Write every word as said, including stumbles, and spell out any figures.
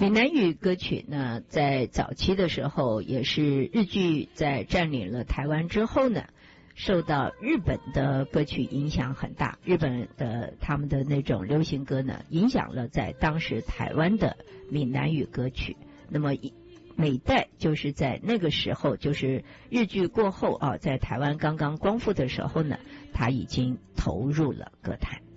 闽南语歌曲呢，在早期的时候，也是日据在占领了台湾之后呢，受到日本的歌曲影响很大。日本的他们的那种流行歌呢，影响了在当时台湾的闽南语歌曲。那么美代就是在那个时候，就是日据过后啊，在台湾刚刚光复的时候呢，他已经投入了歌坛。